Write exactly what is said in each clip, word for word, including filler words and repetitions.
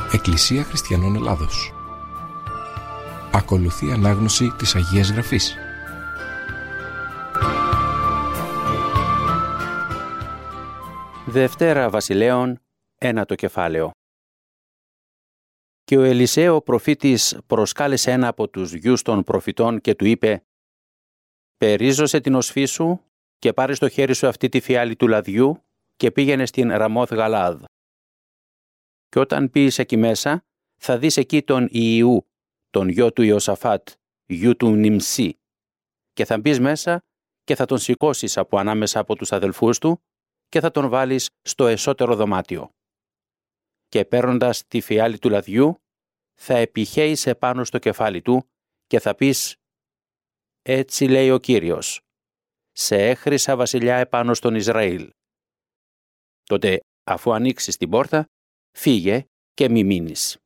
Εκκλησία Χριστιανών Ελλάδος. Ακολουθεί ανάγνωση της Αγίας Γραφής. Δευτέρα Βασιλέων, ένατο κεφάλαιο. Και ο Ελισέο προφήτης προσκάλεσε ένα από τους γιους των προφητών και του είπε: «Περίζωσε την οσφή σου και πάρε στο χέρι σου αυτή τη φιάλη του λαδιού και πήγαινε στην Ραμόθ Γαλάδ. Και όταν πεις εκεί μέσα, θα δεις εκεί τον Ιιού, τον γιο του Ιωσαφάτ, γιου του Νιμσί, και θα μπεις μέσα και θα τον σηκώσεις από ανάμεσα από τους αδελφούς του και θα τον βάλεις στο εσώτερο δωμάτιο. Και παίρνοντας τη φιάλη του λαδιού, θα επιχέεις επάνω στο κεφάλι του και θα πεις: «Έτσι λέει ο Κύριος, σε έχρισα βασιλιά επάνω στον Ισραήλ». Τότε, αφού ανοίξεις την πόρτα, φύγε και μη μείνεις.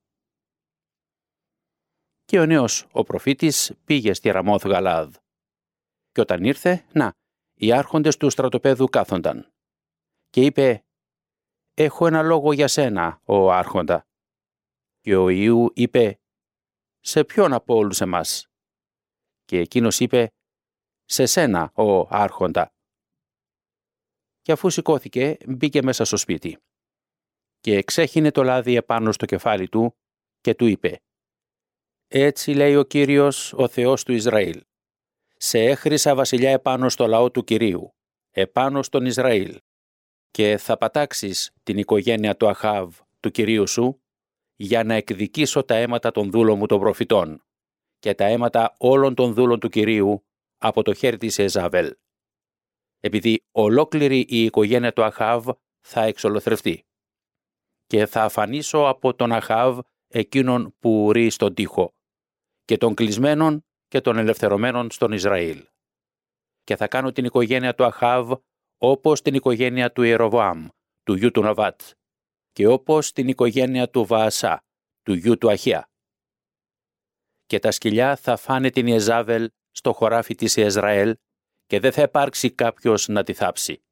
Και ο νέος ο προφήτης πήγε στη Ραμόθ Γαλάδ. Και όταν ήρθε, να, οι άρχοντες του στρατοπέδου κάθονταν. Και είπε: «Έχω ένα λόγο για σένα, ο άρχοντα». Και ο Ιού είπε: «Σε ποιον από όλους εμάς?» Και εκείνος είπε: «Σε σένα, ο άρχοντα». Και αφού σηκώθηκε, μπήκε μέσα στο σπίτι. Και εξέχινε το λάδι επάνω στο κεφάλι του και του είπε: «Έτσι λέει ο Κύριος, ο Θεός του Ισραήλ. Σε έχρισα βασιλιά επάνω στο λαό του Κυρίου, επάνω στον Ισραήλ, και θα πατάξεις την οικογένεια του Αχάβ, του Κυρίου σου, για να εκδικήσω τα αίματα των δούλων μου των προφητών και τα αίματα όλων των δούλων του Κυρίου από το χέρι της Εζάβελ. Επειδή ολόκληρη η οικογένεια του Αχάβ θα εξολοθρευτεί. Και θα αφανίσω από τον Αχάβ εκείνον που ρει στον τοίχο, και των κλεισμένων και των ελευθερωμένων στον Ισραήλ. Και θα κάνω την οικογένεια του Αχάβ όπως την οικογένεια του Ιεροβοάμ, του γιου του Ναβάτ, και όπως την οικογένεια του Βαασά, του γιου του Αχία. Και τα σκυλιά θα φάνε την Ιεζάβελ στο χωράφι της Ιεσραήλ και δεν θα υπάρξει κάποιος να τη θάψει».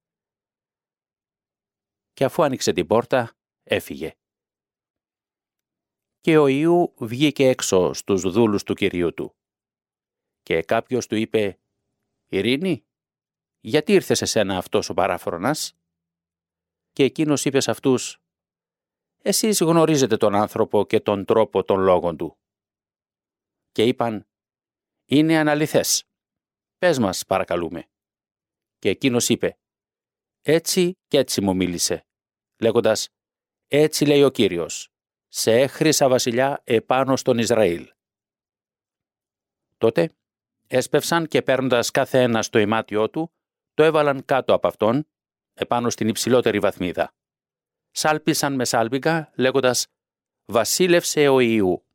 Και αφού άνοιξε την πόρτα, έφυγε. Και ο Ιού βγήκε έξω στους δούλους του Κυρίου του. Και κάποιος του είπε: «Ειρήνη, γιατί ήρθε σε σένα αυτός ο παράφρονας?» Και εκείνος είπε σε αυτούς: «Εσείς γνωρίζετε τον άνθρωπο και τον τρόπο των λόγων του». Και είπαν: «Είναι αναληθές. Πες μας, παρακαλούμε». Και εκείνος είπε: «Έτσι και έτσι μου μίλησε, λέγοντας: έτσι λέει ο Κύριος, σε έχρισα βασιλιά επάνω στον Ισραήλ». Τότε έσπευσαν και παίρνοντας κάθε ένα στο ημάτιό του, το έβαλαν κάτω από αυτόν, επάνω στην υψηλότερη βαθμίδα. Σάλπισαν με σάλπιγγα, λέγοντας: «Βασίλευσε ο Ιού».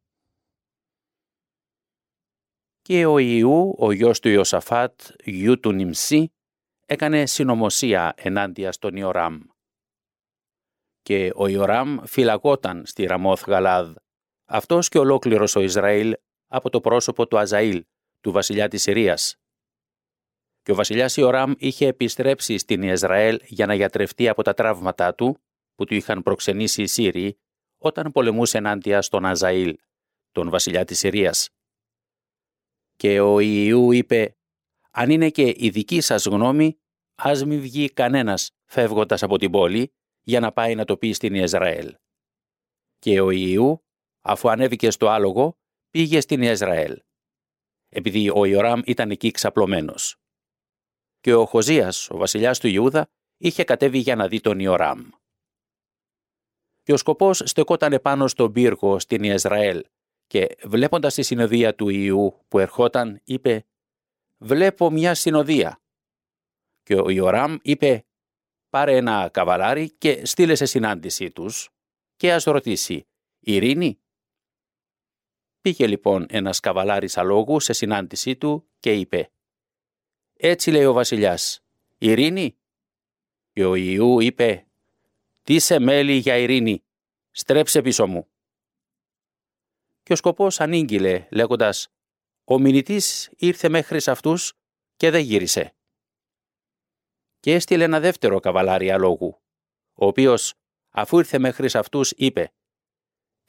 Και ο Ιού, ο γιος του Ιωσαφάτ, γιου του Νιμσί, έκανε συνωμοσία ενάντια στον Ιοράμ. Και ο Ιοράμ φυλακόταν στη Ραμόθ Γαλάδ, αυτός και ολόκληρος ο Ισραήλ, από το πρόσωπο του Αζαήλ, του βασιλιά της Συρίας. Και ο βασιλιάς Ιοράμ είχε επιστρέψει στην Ισραήλ για να γιατρευτεί από τα τραύματά του, που του είχαν προξενήσει οι Σύριοι, όταν πολεμούσε ενάντια στον Αζαήλ, τον βασιλιά της Συρίας. Και ο Ιού είπε: «Αν είναι και η δική σας γνώμη, ας μη βγει κανένας φεύγοντας από την πόλη, για να πάει να το πει στην Ισραήλ». Και ο Ιού, αφού ανέβηκε στο άλογο, πήγε στην Ισραήλ, επειδή ο Ιοράμ ήταν εκεί ξαπλωμένος. Και ο Οχοζίας, ο βασιλιάς του Ιούδα, είχε κατέβει για να δει τον Ιοράμ. Και ο σκοπός στεκόταν επάνω στον πύργο στην Ισραήλ, και βλέποντας τη συνοδεία του Ιού που ερχόταν, είπε: «Βλέπω μια συνοδεία». Και ο Ιοράμ είπε: «Πάρε ένα καβαλάρι και στείλε σε συνάντησή τους και ας ρωτήσει: ειρήνη?» Πήγε λοιπόν ένας καβαλάρης αλόγου σε συνάντησή του και είπε: «Έτσι λέει ο βασιλιάς, ειρήνη?» Και ο Ιού είπε: «Τι σε μέλει για ειρήνη, στρέψε πίσω μου». Και ο σκοπός ανήγγειλε λέγοντας: «Ο μηνυτής ήρθε μέχρι σε αυτούς και δεν γύρισε». Και έστειλε ένα δεύτερο καβαλάρι αλόγου, ο οποίος, αφού ήρθε μέχρι σε αυτούς, είπε: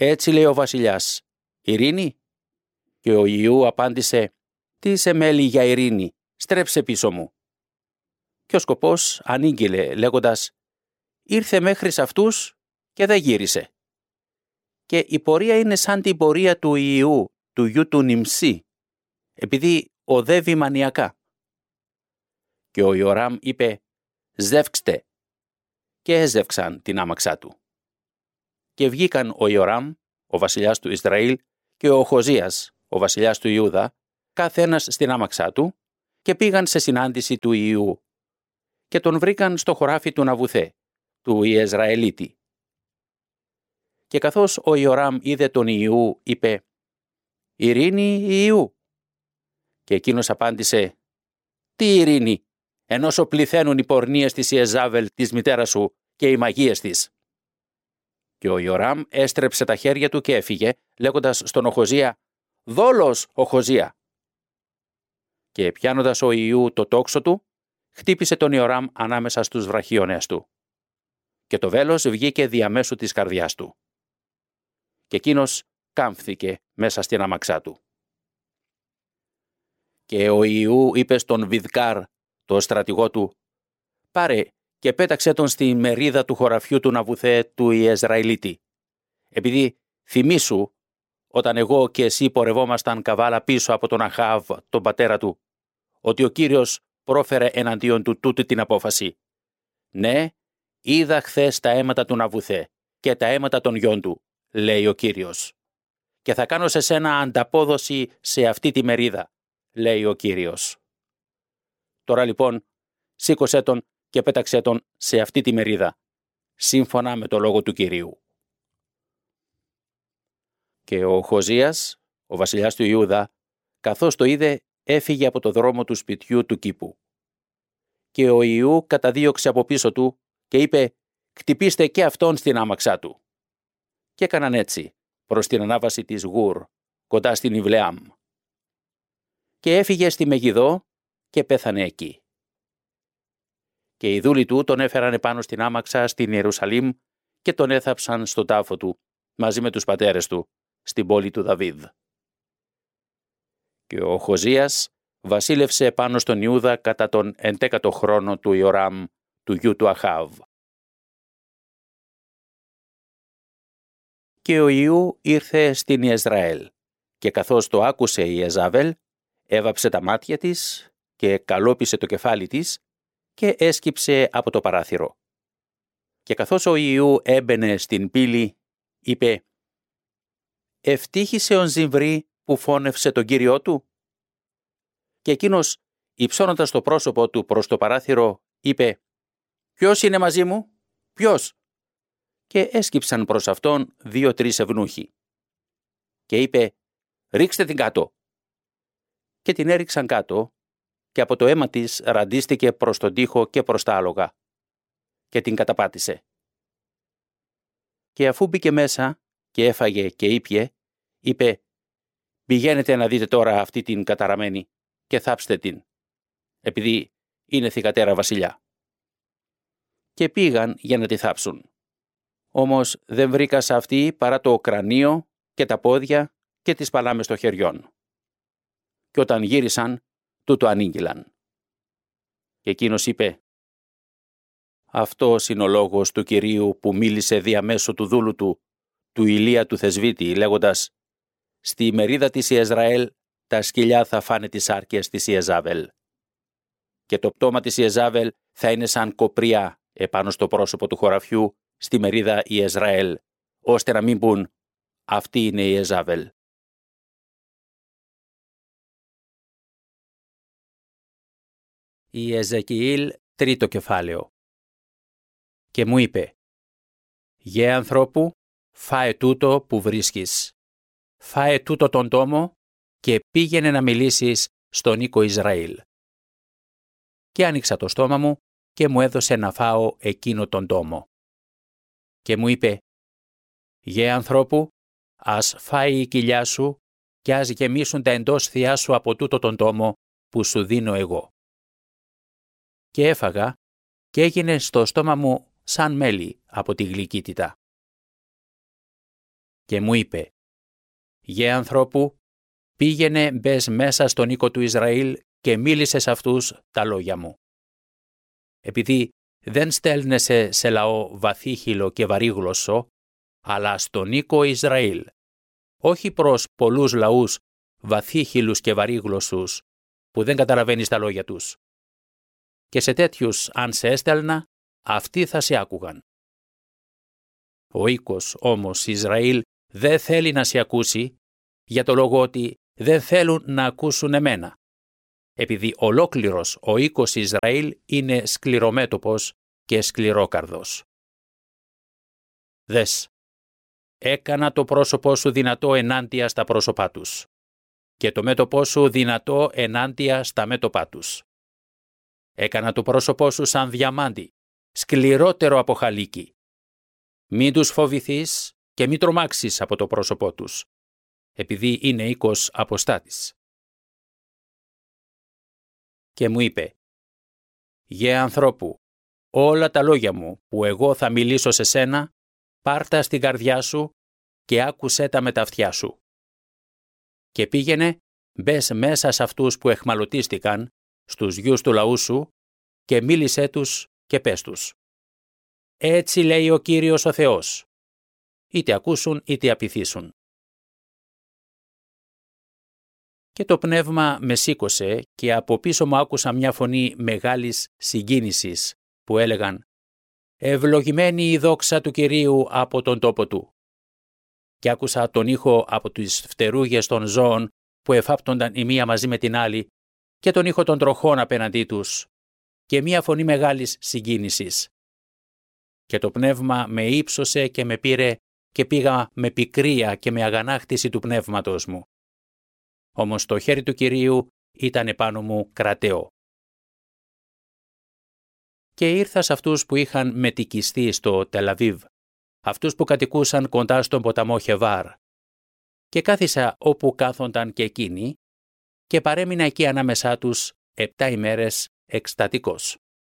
Έτσι λέει ο βασιλιάς, ειρήνη? Και ο Ιού απάντησε, τι σε μέλη για ειρήνη, στρέψε πίσω μου. Και ο σκοπός ανήγγειλε λέγοντας, ήρθε μέχρι σε αυτούς και δεν γύρισε. Και η πορεία είναι σαν την πορεία του Ιού, του γιου του Νιμσί, επειδή οδεύει μανιακά. Και ο Ιωράμ είπε, ζεύξτε, και έζευξαν την άμαξά του. Και βγήκαν ο Ιωράμ, ο βασιλιάς του Ισραήλ, και ο Οχοζίας, ο βασιλιάς του Ιούδα, κάθε ένας στην άμαξά του, και πήγαν σε συνάντηση του Ιού. Και τον βρήκαν στο χωράφι του Ναβουθέ, του Ιεσραηλίτη. Και καθώς ο Ιωράμ είδε τον Ιού, είπε, ειρήνη Ιού. Και εκείνος απάντησε, τι ειρήνη, ενώσο πληθαίνουν οι πορνείες της Ιεζάβελ, της μητέρας σου, και οι μαγείες της. Και ο Ιωράμ έστρεψε τα χέρια του και έφυγε, λέγοντας στον Οχοζία, δόλος Οχοζία. Και πιάνοντας ο Ιού το τόξο του, χτύπησε τον Ιωράμ ανάμεσα στους βραχίονες του. Και το βέλος βγήκε διαμέσου της καρδιάς του. Και εκείνος κάμφθηκε μέσα στην αμαξά του. Και ο Ιού είπε στον Βιδκάρ, το στρατηγό του, πάρε και πέταξε τον στη μερίδα του χωραφιού του Ναβουθέ του Ιεσραηλίτη. Επειδή θυμήσου, όταν εγώ και εσύ πορευόμασταν καβάλα πίσω από τον Αχάβ, τον πατέρα του, ότι ο Κύριος πρόφερε εναντίον του τούτη την απόφαση. Ναι, είδα χθες τα αίματα του Ναβουθέ και τα αίματα των γιών του, λέει ο Κύριος. Και θα κάνω σε σένα ανταπόδοση σε αυτή τη μερίδα, λέει ο Κύριος. Τώρα λοιπόν, σήκωσέ τον και πέταξέ τον σε αυτή τη μερίδα, σύμφωνα με το λόγο του Κυρίου. Και ο Οχοζίας, ο βασιλιάς του Ιούδα, καθώς το είδε, έφυγε από το δρόμο του σπιτιού του κήπου. Και ο Ιού καταδίωξε από πίσω του και είπε, χτυπήστε και αυτόν στην άμαξά του. Και έκαναν έτσι, προς την ανάβαση της Γουρ, κοντά στην Ιβλεάμ. Και έφυγε στη Μεγιδό και πέθανε εκεί. Και οι δούλοι του τον έφεραν επάνω στην άμαξα στην Ιερουσαλήμ και τον έθαψαν στον τάφο του, μαζί με τους πατέρες του, στην πόλη του Δαβίδ. Και ο Οχοζίας βασίλευσε πάνω στον Ιούδα κατά τον εντέκατο χρόνο του Ιωράμ, του γιου του Αχάβ. Και ο Ιού ήρθε στην Ιεσραήλ, και καθώς το άκουσε η Ιεζάβελ, έβαψε τα μάτια της και καλόπισε το κεφάλι της και έσκυψε από το παράθυρο. Και καθώς ο Ιού έμπαινε στην πύλη, είπε «Ευτύχησε ο Ζιμβρή που φώνευσε τον Κύριό του». Και εκείνος, υψώνοντας το πρόσωπο του προς το παράθυρο, είπε «Ποιος είναι μαζί μου, ποιος?» Και έσκυψαν προς αυτόν δύο-τρεις ευνούχοι. Και είπε «Ρίξτε την κάτω». Και την έριξαν κάτω, και από το αίμα της ραντίστηκε προς τον τοίχο και προς τα άλογα, και την καταπάτησε. Και αφού μπήκε μέσα και έφαγε και ήπιε, είπε «Πηγαίνετε να δείτε τώρα αυτή την καταραμένη και θάψτε την, επειδή είναι θυγατέρα βασιλιά». Και πήγαν για να τη θάψουν. Όμως δεν βρήκα σε αυτή παρά το κρανίο και τα πόδια και τις παλάμες των χεριών. Και όταν γύρισαν, τούτο ανήγγυλαν. Και εκείνος είπε «Αυτός είναι ο λόγος του Κυρίου που μίλησε διαμέσου του δούλου του, του Ηλία του Θεσβίτη, λέγοντας «Στη μερίδα της Ιεσραήλ τα σκυλιά θα φάνε τις άρκες της Ιεζάβελ. Και το πτώμα της Ιεζάβελ θα είναι σαν κοπριά επάνω στο πρόσωπο του χωραφιού στη μερίδα Ιεσραήλ, ώστε να μην πούν «Αυτή είναι η Ιεζάβελ». Η Εζεκιήλ τρίτο κεφάλαιο. Και μου είπε «Γε ανθρώπου, φάε τούτο που βρίσκεις. Φάε τούτο τον τόμο και πήγαινε να μιλήσεις στον οίκο Ισραήλ». Και άνοιξα το στόμα μου και μου έδωσε να φάω εκείνο τον τόμο. Και μου είπε «Γε ανθρώπου, ας φάει η κοιλιά σου και ας γεμίσουν τα εντόσθιά σου από τούτο τον τόμο που σου δίνω εγώ». Και έφαγα και έγινε στο στόμα μου σαν μέλι από τη γλυκύτητα. και μου είπε «Γε ανθρώπου, πήγαινε μπες μέσα στον οίκο του Ισραήλ και μίλησε σε αυτούς τα λόγια μου. Επειδή δεν στέλνεσαι σε λαό βαθύχυλο και βαρύγλωσσο, αλλά στον οίκο Ισραήλ, όχι προς πολλούς λαούς βαθύχυλους και βαρύγλωσσους που δεν καταλαβαίνεις τα λόγια τους. Και σε τέτοιους αν σε έστελνα, αυτοί θα σε άκουγαν. Ο οίκος όμως Ισραήλ δεν θέλει να σε ακούσει, για το λόγο ότι δεν θέλουν να ακούσουν εμένα, επειδή ολόκληρος ο οίκος Ισραήλ είναι σκληρομέτωπος και σκληρόκαρδος. Δες, έκανα το πρόσωπό σου δυνατό ενάντια στα πρόσωπά τους και το μέτωπό σου δυνατό ενάντια στα μέτωπά τους. Έκανα το πρόσωπό σου σαν διαμάντι, σκληρότερο από χαλίκι. Μην τους φοβηθείς και μην τρομάξεις από το πρόσωπό τους, επειδή είναι οίκος αποστάτης. Και μου είπε «Γε ανθρώπου, όλα τα λόγια μου που εγώ θα μιλήσω σε σένα, πάρτα στην καρδιά σου και άκουσέ τα με τα αυτιά σου. Και πήγαινε, μπες μέσα σε αυτούς που εχμαλωτίστηκαν, στους γιους του λαού σου, και μίλησέ τους και πες τους. Έτσι λέει ο Κύριος ο Θεός, είτε ακούσουν είτε απειθήσουν». Και το πνεύμα με σήκωσε και από πίσω μου άκουσα μια φωνή μεγάλης συγκίνησης που έλεγαν «Ευλογημένη η δόξα του Κυρίου από τον τόπο του». Και άκουσα τον ήχο από τις φτερούγες των ζώων που εφάπτονταν η μία μαζί με την άλλη και τον ήχο των τροχών απέναντί τους και μια φωνή μεγάλης συγκίνησης. Και το πνεύμα με ύψωσε και με πήρε και πήγα με πικρία και με αγανάκτηση του πνεύματος μου. Όμως το χέρι του Κυρίου ήταν επάνω μου κρατεό. Και ήρθα σε αυτούς που είχαν μετικιστεί στο Τελαβίβ, αυτούς που κατοικούσαν κοντά στον ποταμό Χεβάρ. Και κάθισα όπου κάθονταν και εκείνοι και παρέμεινα εκεί ανάμεσά τους επτά ημέρες εκστατικός.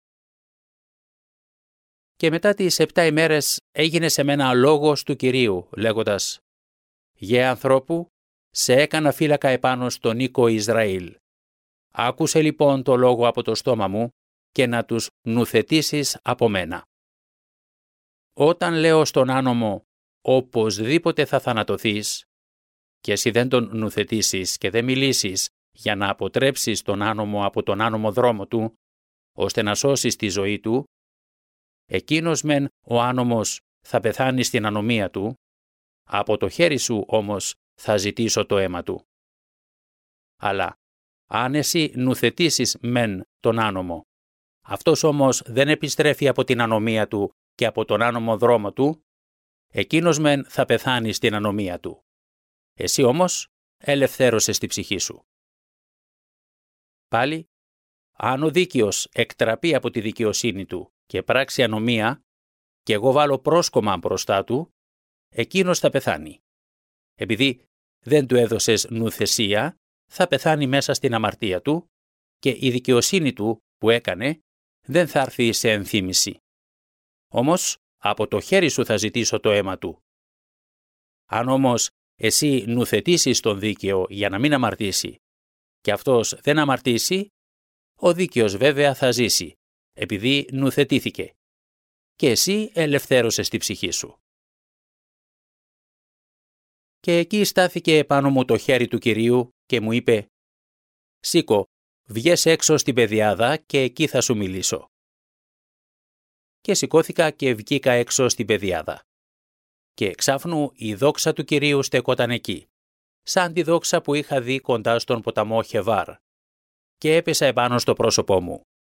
Και μετά τις επτά ημέρες έγινε σε μένα λόγος του Κυρίου, λέγοντας «Γε ανθρώπου, σε έκανα φύλακα επάνω στον οίκο Ισραήλ. Άκουσε λοιπόν το λόγο από το στόμα μου και να τους νουθετήσεις από μένα. Όταν λέω στον άνομο, οπωσδήποτε θα θανατωθείς, και εσύ δεν τον νουθετήσεις και δεν μιλήσεις για να αποτρέψεις τον άνομο από τον άνομο δρόμο του, ώστε να σώσεις τη ζωή του, εκείνος μεν ο άνομος θα πεθάνει στην ανομία του, από το χέρι σου όμως θα ζητήσω το αίμα του. Αλλά αν εσύ νουθετήσεις μεν τον άνομο, αυτός όμως δεν επιστρέφει από την ανομία του και από τον άνομο δρόμο του, εκείνος μεν θα πεθάνει στην ανομία του. Εσύ όμως ελευθέρωσες τη ψυχή σου. Πάλι, αν ο δίκαιος εκτραπεί από τη δικαιοσύνη του και πράξει ανομία και εγώ βάλω πρόσκομα μπροστά του, εκείνος θα πεθάνει. Επειδή δεν του έδωσες νουθεσία, θα πεθάνει μέσα στην αμαρτία του και η δικαιοσύνη του που έκανε δεν θα έρθει σε ενθύμηση. Όμως, από το χέρι σου θα ζητήσω το αίμα του. Αν όμως εσύ νουθετήσεις τον δίκαιο για να μην αμαρτήσει και αυτός δεν αμαρτήσει, ο δίκαιος βέβαια θα ζήσει, επειδή νουθετήθηκε. Και εσύ ελευθέρωσες τη ψυχή σου. Και εκεί στάθηκε επάνω μου το χέρι του Κυρίου και μου είπε «Σήκω, βγες έξω στην πεδιάδα και εκεί θα σου μιλήσω». Και σηκώθηκα και βγήκα έξω στην πεδιάδα. Και εξάφνου η δόξα του Κυρίου στεκόταν εκεί, σαν τη δόξα που είχα δει κοντά στον ποταμό Χεβάρ, και έπεσα επάνω στο πρόσωπό μου.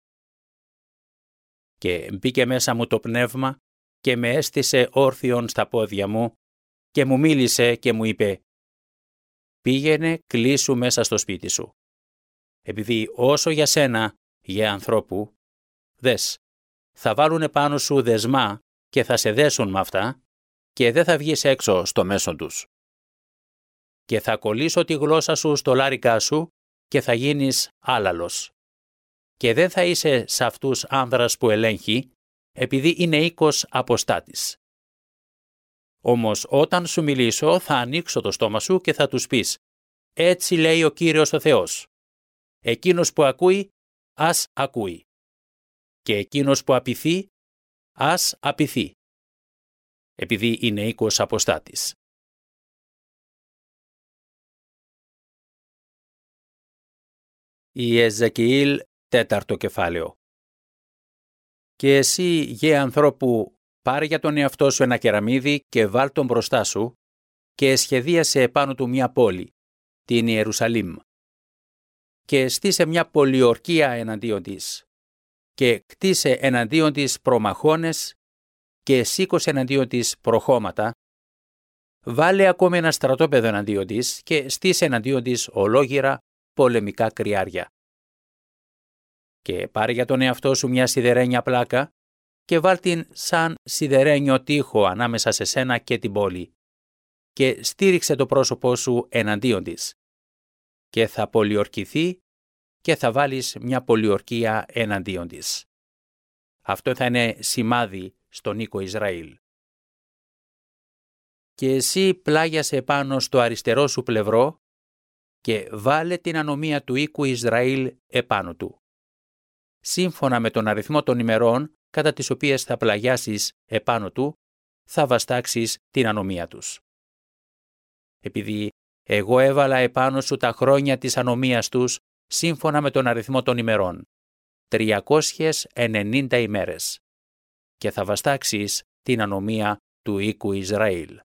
Και μπήκε μέσα μου το πνεύμα και με έστησε όρθιον στα πόδια μου και μου μίλησε και μου είπε «Πήγαινε κλείσου μέσα στο σπίτι σου, επειδή όσο για σένα, για ανθρώπου, δες, θα βάλουν επάνω σου δεσμά και θα σε δέσουν με αυτά και δεν θα βγεις έξω στο μέσον τους. Και θα κολλήσω τη γλώσσα σου στο λάρικα σου και θα γίνεις άλαλος. Και δεν θα είσαι σε αυτούς άνδρας που ελέγχει, επειδή είναι οίκος αποστάτης. Όμως όταν σου μιλήσω θα ανοίξω το στόμα σου και θα τους πεις «Έτσι λέει ο Κύριος ο Θεός». Εκείνος που ακούει, ας ακούει. Και εκείνος που απειθεί, ας απειθεί. Επειδή είναι οίκος αποστάτης. Η Εζεκιήλ τέταρτο κεφάλαιο. Και εσύ, γε ανθρώπου, πάρε για τον εαυτό σου ένα κεραμίδι και βάλ τον μπροστά σου και σχεδίασε επάνω του μια πόλη, την Ιερουσαλήμ. Και στήσε μια πολιορκία εναντίον της και κτίσε εναντίον της προμαχώνες και σήκωσε εναντίον της προχώματα. Βάλε ακόμη ένα στρατόπεδο εναντίον της και στήσε εναντίον της ολόγυρα πολεμικά κρυάρια. Και πάρε για τον εαυτό σου μια σιδερένια πλάκα και βάλ την σαν σιδερένιο τοίχο ανάμεσα σε σένα και την πόλη και στήριξε το πρόσωπό σου εναντίον της. Και θα πολιορκηθεί και θα βάλεις μια πολιορκία εναντίον της. Αυτό θα είναι σημάδι στον οίκο Ισραήλ. Και εσύ πλάγιασε πάνω στο αριστερό σου πλευρό και βάλε την ανομία του οίκου Ισραήλ επάνω του. Σύμφωνα με τον αριθμό των ημερών κατά τις οποίες θα πλαγιάσεις επάνω του, θα βαστάξεις την ανομία τους. Επειδή εγώ έβαλα επάνω σου τα χρόνια της ανομίας τους, σύμφωνα με τον αριθμό των ημερών, τριακόσιες ενενήντα ημέρες, και θα βαστάξεις την ανομία του οίκου Ισραήλ.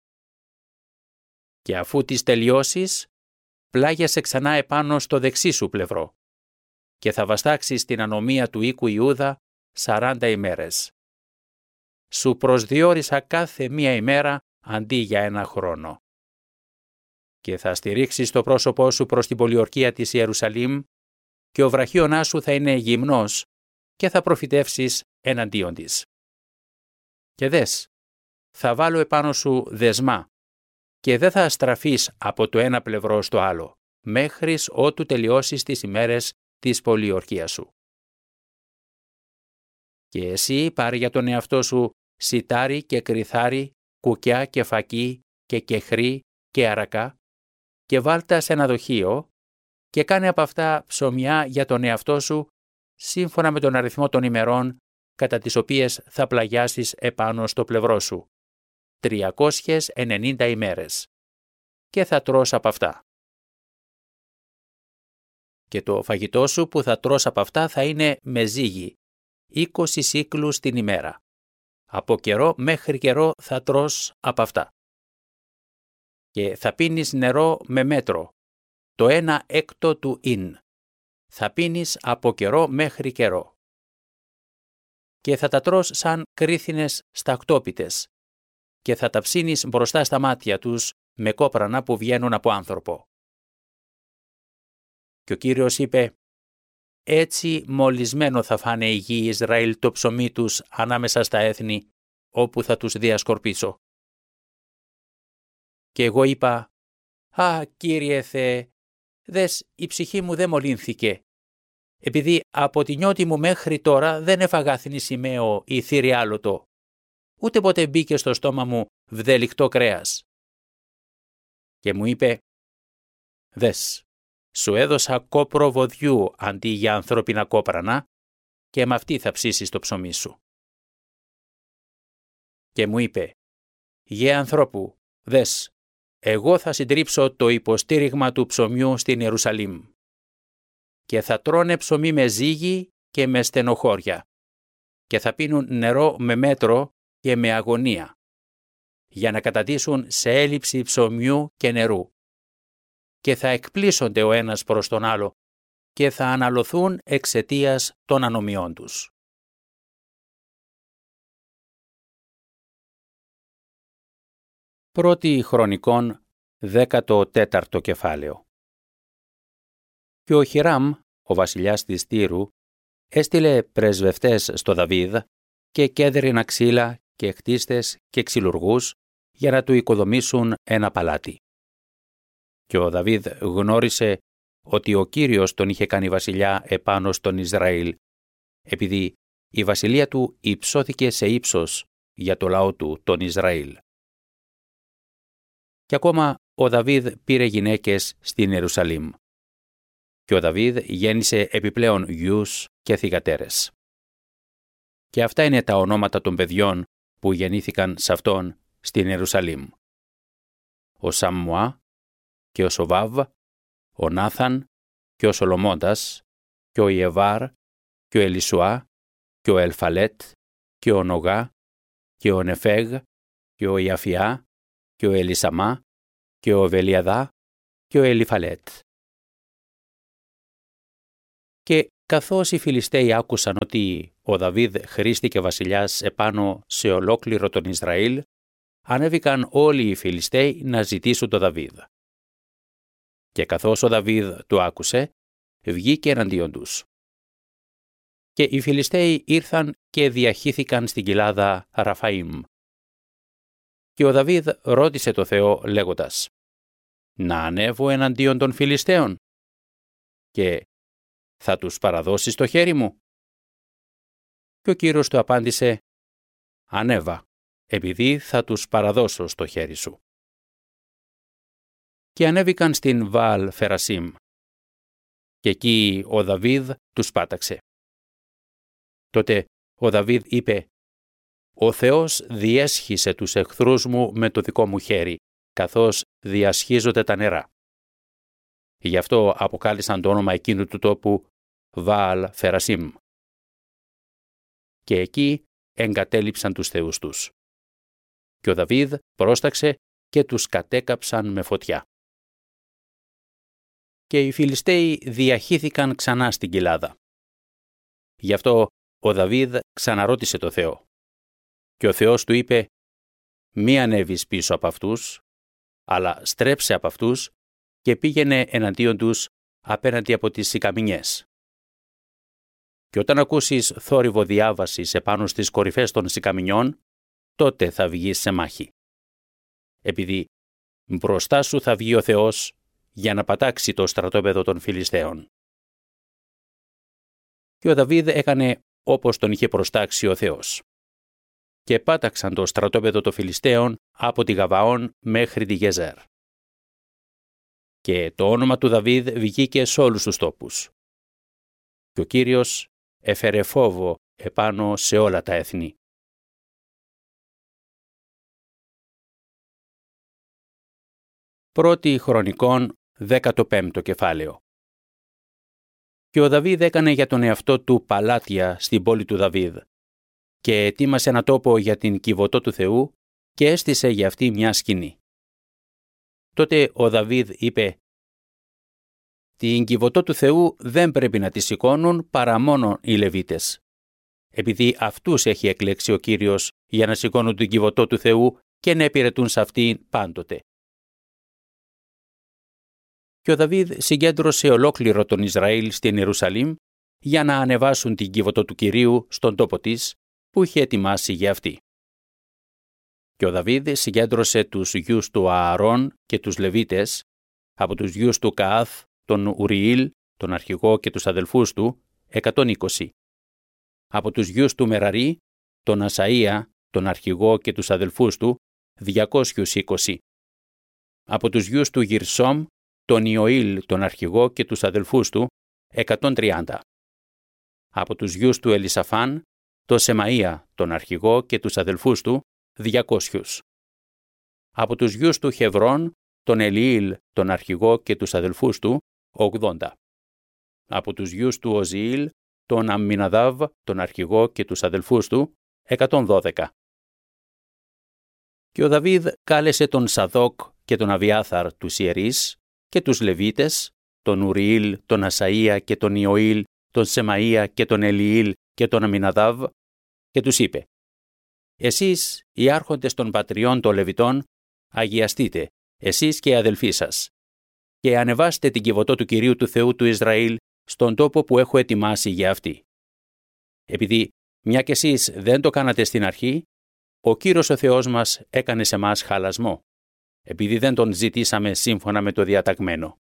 Και αφού τις τελειώσεις, πλάγιασε ξανά επάνω στο δεξί σου πλευρό και θα βαστάξεις την ανομία του οίκου Ιούδα σαράντα ημέρες. Σου προσδιορίσα κάθε μία ημέρα αντί για ένα χρόνο. Και θα στηρίξεις το πρόσωπό σου προς την πολιορκία της Ιερουσαλήμ και ο βραχίωνάς σου θα είναι γυμνός και θα προφητεύσεις εναντίον της. Και δες, θα βάλω επάνω σου δεσμά και δεν θα στραφείς από το ένα πλευρό στο άλλο, μέχρις ότου τελειώσεις τις ημέρες της πολιορκίας σου. Και εσύ πάρε για τον εαυτό σου σιτάρι και κριθάρι, κουκιά και φακί και κεχρή και αρακά και βάλτα σε ένα δοχείο και κάνε από αυτά ψωμιά για τον εαυτό σου σύμφωνα με τον αριθμό των ημερών κατά τις οποίες θα πλαγιάσεις επάνω στο πλευρό σου, τριακόσιες ενενήντα ημέρες, και θα τρως από αυτά. Και το φαγητό σου που θα τρως από αυτά θα είναι με ζύγι, είκοσι σύκλους την ημέρα. Από καιρό μέχρι καιρό θα τρως από αυτά. Και θα πίνεις νερό με μέτρο, το ένα έκτο του ίν. Θα πίνεις από καιρό μέχρι καιρό. Και θα τα τρως σαν κρίθινες στακτόπιτες και θα τα ψήνεις μπροστά στα μάτια τους με κόπρανα που βγαίνουν από άνθρωπο. Και ο Κύριος είπε, έτσι μολυσμένο θα φάνε οι γη Ισραήλ το ψωμί τους ανάμεσα στα έθνη, όπου θα τους διασκορπίσω. Και εγώ είπα, «Α, Κύριε Θεέ, δες, η ψυχή μου δεν μολύνθηκε, επειδή από τη νιώτη μου μέχρι τώρα δεν έφαγα θνησιμαίο ή θηριάλωτο, ούτε ποτέ μπήκε στο στόμα μου βδελικτό κρέας». Και μου είπε, «Δες, σου έδωσα κόπρο βοδιού αντί για ανθρώπινα κόπρανα και με αυτή θα ψήσεις το ψωμί σου». Και μου είπε, «Γε ανθρώπου, δες, εγώ θα συντρίψω το υποστήριγμα του ψωμιού στην Ιερουσαλήμ και θα τρώνε ψωμί με ζύγι και με στενοχώρια και θα πίνουν νερό με μέτρο και με αγωνία για να καταντήσουν σε έλλειψη ψωμιού και νερού και θα εκπλήσονται ο ένας προς τον άλλο και θα αναλωθούν εξαιτίας των ανομιών τους. Πρώτη Χρονικών, δέκατο τέταρτο κεφάλαιο. Και ο Χιράμ, ο βασιλιάς της Τύρου, έστειλε πρεσβευτές στο Δαβίδ και κέδρινα ξύλα και χτίστες και ξυλουργούς για να του οικοδομήσουν ένα παλάτι. Και ο Δαβίδ γνώρισε ότι ο Κύριος τον είχε κάνει βασιλιά επάνω στον Ισραήλ, επειδή η βασιλεία του υψώθηκε σε ύψος για το λαό του τον Ισραήλ. Και ακόμα ο Δαβίδ πήρε γυναίκες στην Ιερουσαλήμ. Και ο Δαβίδ γέννησε επιπλέον γιους και θυγατέρες. Και αυτά είναι τα ονόματα των παιδιών που γεννήθηκαν σε αυτόν στην Ιερουσαλήμ. Ο Σαμμουά και ο Σοβάβ, ο Νάθαν και ο Σολομώντας και ο Ιεβάρ και ο Ελισουά και ο Ελφαλέτ και ο Νογά και ο Νεφέγ και ο Ιαφιά και ο Ελισαμά και ο Βελιαδά και ο Ελιφαλέτ. Και καθώς οι Φιλιστέοι άκουσαν ότι ο Δαβίδ χρήστηκε βασιλιάς επάνω σε ολόκληρο τον Ισραήλ, ανέβηκαν όλοι οι Φιλιστέοι να ζητήσουν τον Δαβίδ. Και καθώς ο Δαβίδ το άκουσε, βγήκε εναντίον τους. Και οι Φιλιστέοι ήρθαν και διαχύθηκαν στην κοιλάδα Ραφαΐμ. Και ο Δαβίδ ρώτησε το Θεό λέγοντας: «Να ανέβω εναντίον των Φιλιστέων και θα τους παραδώσεις στο χέρι μου?» Και ο Κύριος του απάντησε: «Ανέβα, επειδή θα τους παραδώσω στο χέρι σου». Και ανέβηκαν στην Βαάλ Φερασίμ. Και εκεί ο Δαβίδ τους πάταξε. Τότε ο Δαβίδ είπε: «Ο Θεός διέσχισε τους εχθρούς μου με το δικό μου χέρι, καθώς διασχίζονται τα νερά». Γι' αυτό αποκάλεσαν το όνομα εκείνου του τόπου Βαάλ Φερασίμ. Και εκεί εγκατέλειψαν τους θεούς τους. Και ο Δαβίδ πρόσταξε και τους κατέκαψαν με φωτιά. Και οι Φιλιστέοι διαχύθηκαν ξανά στην κοιλάδα. Γι' αυτό ο Δαβίδ ξαναρώτησε το Θεό. Και ο Θεός του είπε: «Μη ανέβεις πίσω από αυτούς, αλλά στρέψε από αυτούς και πήγαινε εναντίον τους απέναντι από τις σικαμινιές. Και όταν ακούσεις θόρυβο διάβασης επάνω στις κορυφές των σικαμινιών, τότε θα βγεις σε μάχη. Επειδή μπροστά σου θα βγει ο Θεός για να πατάξει το στρατόπεδο των Φιλιστέων». Και ο Δαβίδ έκανε όπως τον είχε προστάξει ο Θεός. Και πάταξαν το στρατόπεδο των Φιλιστέων από τη Γαβαών μέχρι τη Γεζέρ. Και το όνομα του Δαβίδ βγήκε σε όλους τους τόπους. Και ο Κύριος έφερε φόβο επάνω σε όλα τα έθνη. Πρώτη Χρονικών, δέκατο πέμπτο κεφάλαιο. Και ο Δαβίδ έκανε για τον εαυτό του παλάτια στην πόλη του Δαβίδ και ετοίμασε ένα τόπο για την κιβωτό του Θεού και έστησε για αυτή μια σκηνή. Τότε ο Δαβίδ είπε: «Την κιβωτό του Θεού δεν πρέπει να τη σηκώνουν παρά μόνο οι Λεβίτες, επειδή αυτούς έχει εκλέξει ο Κύριος για να σηκώνουν την κιβωτό του Θεού και να υπηρετούν σε αυτήν πάντοτε». Και ο Δαβίδ συγκέντρωσε ολόκληρο τον Ισραήλ στην Ιερουσαλήμ για να ανεβάσουν την κιβωτό του Κυρίου στον τόπο της που είχε ετοιμάσει για αυτή. Και ο Δαβίδ συγκέντρωσε τους γιους του Ααρών και τους Λεβίτες, από τους γιους του Καάθ, τον Ουριήλ, τον αρχηγό και τους αδελφούς του, εκατόν είκοσι. Από τους γιους του Μεραρί, τον Ασαΐα, τον αρχηγό και τους αδελφούς του, διακόσιους είκοσι. Από τους γιους του Γυρσόμ, τον Ιωήλ, τον αρχηγό και τους αδελφούς του, εκατόν τριάντα. Από τους γιους του Ελισαφάν, τον Σεμαΐα, τον αρχηγό και τους αδελφούς του, διακόσιους. Από τους γιους του Χεβρών, τον Ελιήλ, τον αρχηγό και τους αδελφούς του, ογδόντα. Από τους γιους του Οζιήλ, τον Αμμιναδάβ, τον αρχηγό και τους αδελφούς του, εκατόν δώδεκα. Και ο Δαβίδ κάλεσε τον Σαδόκ και τον Αβιάθαρ τους ιερείς και τους Λεβίτες, τον Ουριήλ, τον Ασαΐα και τον Ιωήλ, τον Σεμαΐα και τον Ελιήλ και τον Αμμιναδάβ και τους είπε: «Εσείς, οι άρχοντες των πατριών των Λεβιτών, αγιαστείτε, εσείς και οι αδελφοί σας, και ανεβάστε την κιβωτό του Κυρίου του Θεού του Ισραήλ στον τόπο που έχω ετοιμάσει για αυτή. Επειδή μια κι εσείς δεν το κάνατε στην αρχή, ο Κύριος ο Θεός μας έκανε σε μας χαλασμό, επειδή δεν τον ζητήσαμε σύμφωνα με το διαταγμένο».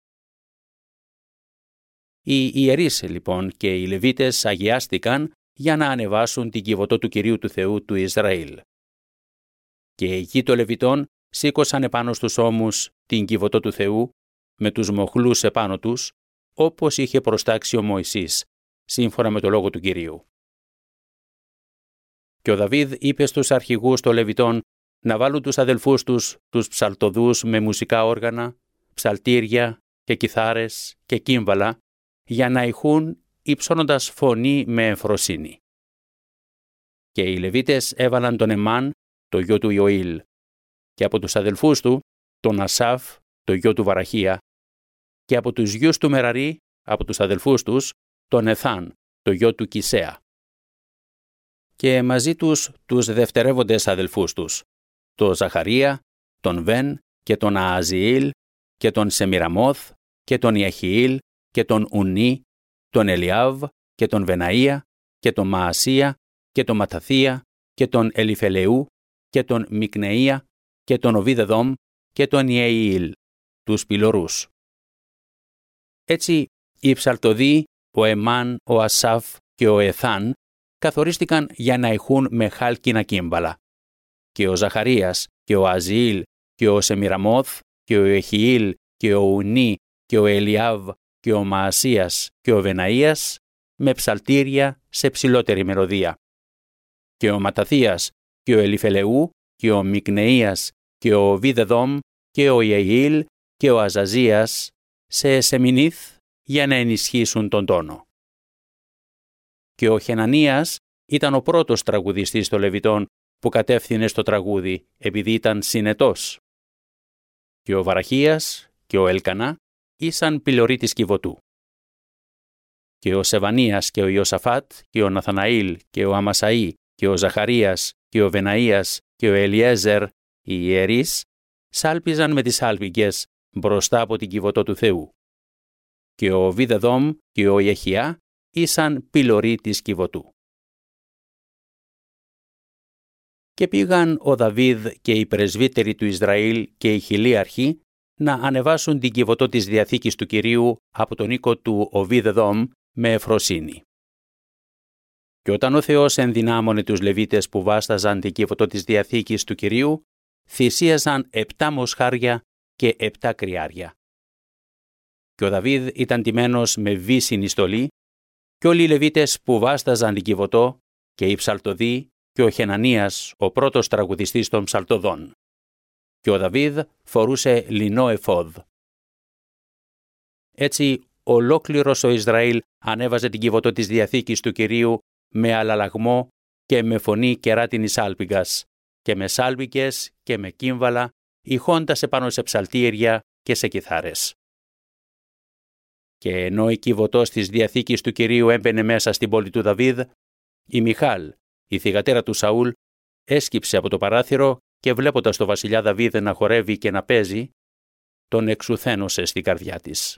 Οι ιερείς λοιπόν και οι Λεβίτες αγιάστηκαν για να ανεβάσουν την κιβωτό του Κυρίου του Θεού του Ισραήλ. Και η γη των Λεβιτών σήκωσαν επάνω στους ώμους την κιβωτό του Θεού με τους μοχλούς επάνω τους, όπως είχε προστάξει ο Μωυσής, σύμφωνα με το λόγο του Κυρίου. Και ο Δαβίδ είπε στους αρχηγούς των Λεβιτών να βάλουν τους αδελφούς τους, τους ψαλτοδούς με μουσικά όργανα, ψαλτήρια και κιθάρες και κύμβαλα, για να ηχούν υψώνοντας φωνή με εμφροσύνη. Και οι Λεβίτες έβαλαν τον Εμάν, το γιο του Ιωήλ, και από τους αδελφούς του, τον Ασάφ, το γιο του Βαραχία, και από τους γιους του Μεραρή, από τους αδελφούς τους, τον Εθάν, το γιο του Κισέα. Και μαζί τους τους δευτερεύοντες αδελφούς τους, τον Ζαχαρία, τον Βεν και τον Ααζιήλ και τον Σεμιραμόθ και τον Ιαχιήλ και τον Ουνί, τον Ελιάβ και τον Βεναΐα και τον Μαασία και τον Ματαθία και τον Ελιφελεού και τον Μικνεΐα και τον Οβίδεδομ και τον Ιεήλ, τους πυλωρούς. Έτσι οι ψαλτοδοί, ο Εμάν, ο Ασάφ και ο Εθάν καθορίστηκαν για να ηχούν με χάλκινα κύμβαλα. Και ο Ζαχαρίας και ο Αζιήλ και ο Σεμιραμόθ και ο Ιεχιήλ και ο Ουνί και ο Ελιάβ και ο Μαασίας και ο Βεναΐας με ψαλτήρια σε ψηλότερη μελωδία. Και ο Ματαθίας και ο Ελιφελεού και ο Μικνεΐας και ο Βίδεδομ και ο Ιεήλ και ο Αζαζίας σε σεμινίθ για να ενισχύσουν τον τόνο. Και ο Χενανίας ήταν ο πρώτος τραγουδιστής των Λεβιτών που κατεύθυνε στο τραγούδι επειδή ήταν συνετός. Και ο Βαραχίας και ο Ελκανά ήσαν πυλωροί της κιβωτού. Και ο Σεβανίας και ο Ιωσαφάτ και ο Ναθαναήλ και ο Αμασαΐ και ο Ζαχαρίας και ο Βεναΐας και ο Ελιέζερ, οι ιερείς, σάλπιζαν με τις σάλπιγγες μπροστά από την κιβωτό του Θεού. Και ο Βίδεδομ και ο Ιεχιά ήσαν πυλωροί της κιβωτού. Και πήγαν ο Δαβίδ και οι πρεσβύτεροι του Ισραήλ και οι χιλίαρχοι να ανεβάσουν την κιβωτό της Διαθήκης του Κυρίου από τον οίκο του Οβίδεδομ με ευφροσύνη. Και όταν ο Θεός ενδυνάμωνε τους Λεβίτες που βάσταζαν την κιβωτό της Διαθήκης του Κυρίου, θυσίαζαν επτά μοσχάρια και επτά κρυάρια. Και ο Δαβίδ ήταν τιμένος με βύσσινη στολή, και όλοι οι Λεβίτες που βάσταζαν την κιβωτό και οι ψαλτοδοί και ο Χενανίας, ο πρώτος τραγουδιστής των ψαλτοδών. Και ο Δαβίδ φορούσε λινό εφόδ. Έτσι, ολόκληρος ο Ισραήλ ανέβαζε την κιβωτό της Διαθήκης του Κυρίου με αλλαλαγμό και με φωνή κεράτινης σάλπιγγας και με σάλπιγγες και με κύμβαλα, ηχώντας επάνω σε ψαλτήρια και σε κιθάρες. Και ενώ η κιβωτός της Διαθήκης του Κυρίου έμπαινε μέσα στην πόλη του Δαβίδ, η Μιχάλ, η θυγατέρα του Σαούλ, έσκυψε από το παράθυρο και βλέποντας το βασιλιά Δαβίδ να χορεύει και να παίζει, τον εξουθένωσε στην καρδιά της.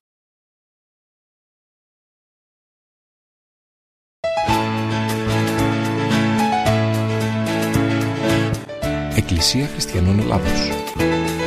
Εκκλησία Χριστιανών Ελλάδος.